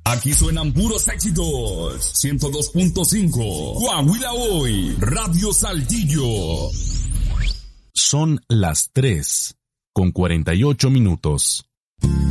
Aquí suenan puros éxitos. 102.5. Coahuila Hoy. Radio Saltillo. Son las 3:48.